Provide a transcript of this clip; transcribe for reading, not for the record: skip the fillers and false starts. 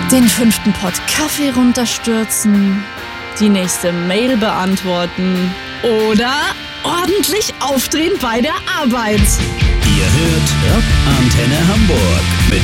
Den 5. Pott Kaffee runterstürzen, die nächste Mail beantworten oder ordentlich aufdrehen bei der Arbeit. Ihr hört Antenne Hamburg mit